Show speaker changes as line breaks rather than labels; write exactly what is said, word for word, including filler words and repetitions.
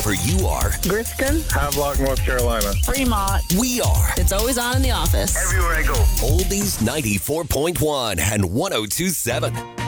wherever you are.
Griskin,
Havelock, North Carolina.
Fremont.
We are
It's always on in the office.
Everywhere I go.
Oldies ninety-four point one and one oh two point seven.